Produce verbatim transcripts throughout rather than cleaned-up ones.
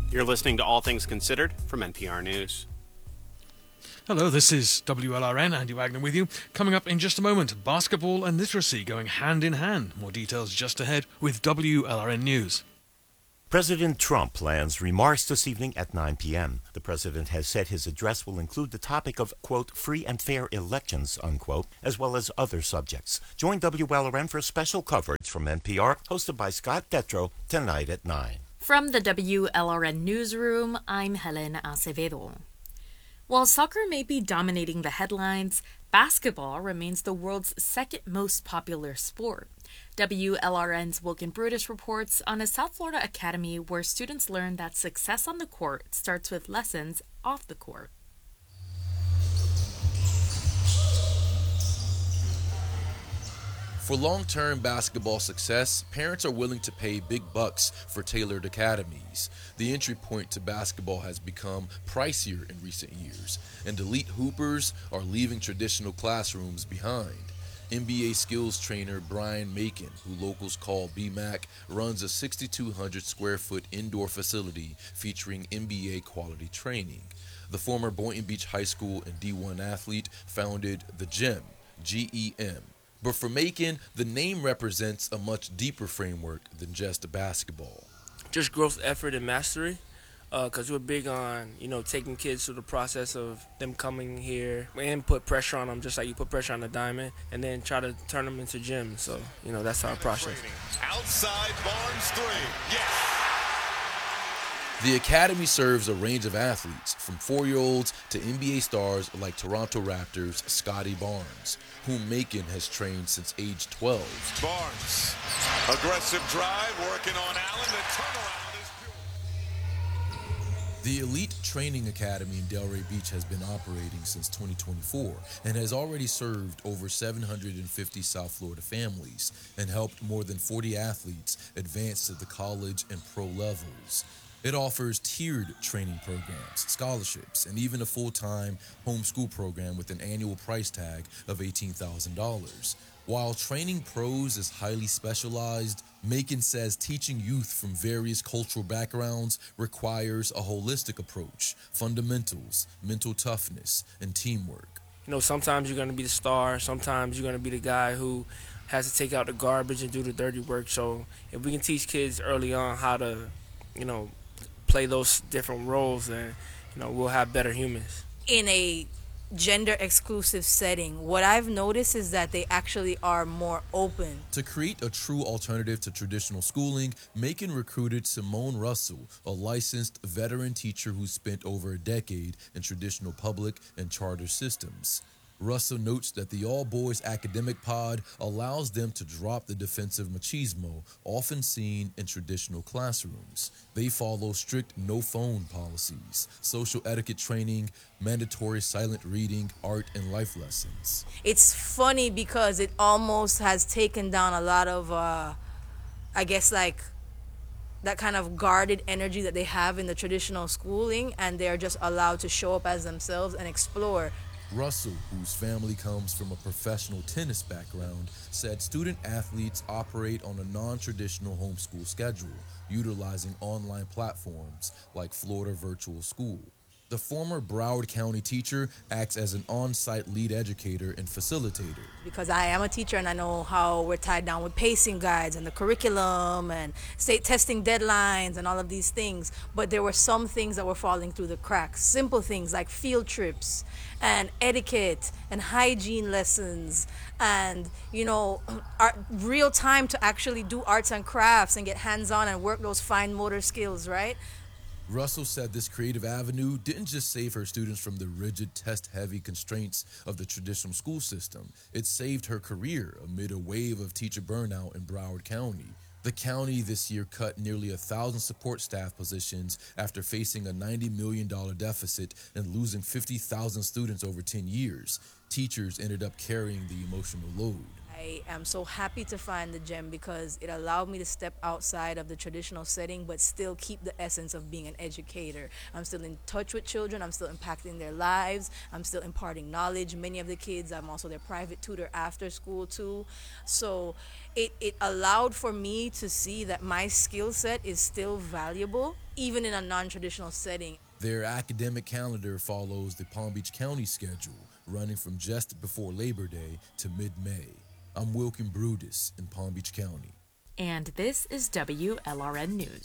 You're listening to All Things Considered from N P R News. Hello, this is W L R N, Andy Wagner with you. Coming up in just a moment, basketball and literacy going hand in hand. More details just ahead with W L R N News. President Trump plans remarks this evening at nine p.m. The president has said his address will include the topic of, quote, free and fair elections, unquote, as well as other subjects. Join W L R N for special coverage from N P R, hosted by Scott Detrow, tonight at nine. From the W L R N newsroom, I'm Helen Acevedo. While soccer may be dominating the headlines, basketball remains the world's second most popular sport. W L R N's Wilkin Brutus reports on a South Florida academy where students learn that success on the court starts with lessons off the court. For long-term basketball success, parents are willing to pay big bucks for tailored academies. The entry point to basketball has become pricier in recent years, and elite hoopers are leaving traditional classrooms behind. N B A skills trainer Brian Macon, who locals call B-Mac, runs a six thousand two hundred square foot indoor facility featuring N B A quality training. The former Boynton Beach High School and D one athlete founded The Gem, G E M. But for Macon, the name represents a much deeper framework than just basketball. Just growth, effort, and mastery, because uh, we're big on, you know, taking kids through the process of them coming here and put pressure on them, just like you put pressure on a diamond, and then try to turn them into gems. So, you know, that's our process. Outside Barnes three, yes. The academy serves a range of athletes, from four-year-olds to N B A stars like Toronto Raptors' Scotty Barnes, whom Macon has trained since age twelve. Barnes, aggressive drive, working on Allen, the turnaround is pure. The Elite Training Academy in Delray Beach has been operating since twenty twenty-four and has already served over seven hundred fifty South Florida families and helped more than forty athletes advance to the college and pro levels. It offers tiered training programs, scholarships, and even a full-time homeschool program with an annual price tag of eighteen thousand dollars. While training pros is highly specialized, Macon says teaching youth from various cultural backgrounds requires a holistic approach, fundamentals, mental toughness, and teamwork. You know, sometimes you're going to be the star, sometimes you're going to be the guy who has to take out the garbage and do the dirty work. So if we can teach kids early on how to, you know, play those different roles, and you know we'll have better humans. In a gender exclusive setting, what I've noticed is that they actually are more open. To create a true alternative to traditional schooling, Macon recruited Simone Russell, a licensed veteran teacher who spent over a decade in traditional public and charter systems. Russell notes that the all-boys academic pod allows them to drop the defensive machismo often seen in traditional classrooms. They follow strict no-phone policies, social etiquette training, mandatory silent reading, art, and life lessons. It's funny because it almost has taken down a lot of, uh, I guess, like, that kind of guarded energy that they have in the traditional schooling, and they're just allowed to show up as themselves and explore. Russell, whose family comes from a professional tennis background, said student athletes operate on a non-traditional homeschool schedule, utilizing online platforms like Florida Virtual School. The former Broward County teacher acts as an on-site lead educator and facilitator. Because I am a teacher and I know how we're tied down with pacing guides and the curriculum and state testing deadlines and all of these things. But there were some things that were falling through the cracks. Simple things like field trips and etiquette and hygiene lessons and, you know, art, real time to actually do arts and crafts and get hands-on and work those fine motor skills, right? Russell said this creative avenue didn't just save her students from the rigid, test-heavy constraints of the traditional school system. It saved her career amid a wave of teacher burnout in Broward County. The county this year cut nearly a thousand support staff positions after facing a ninety million dollars deficit and losing fifty thousand students over ten years. Teachers ended up carrying the emotional load. I am so happy to find the gem because it allowed me to step outside of the traditional setting but still keep the essence of being an educator. I'm still in touch with children. I'm still impacting their lives. I'm still imparting knowledge. Many of the kids, I'm also their private tutor after school too. So it, it allowed for me to see that my skill set is still valuable even in a non-traditional setting. Their academic calendar follows the Palm Beach County schedule, running from just before Labor Day to mid-May. I'm Wilkin Brutus in Palm Beach County. And this is W L R N News.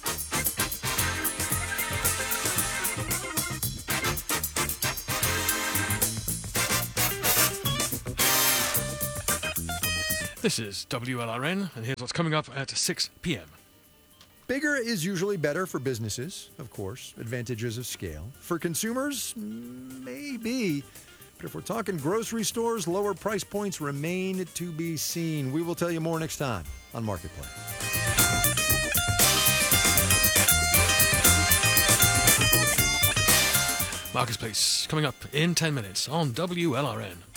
This is W L R N, and here's what's coming up at six p.m. Bigger is usually better for businesses, of course, advantages of scale. For consumers, maybe. But if we're talking grocery stores, lower price points remain to be seen. We will tell you more next time on Marketplace. Marketplace coming up in ten minutes on W L R N.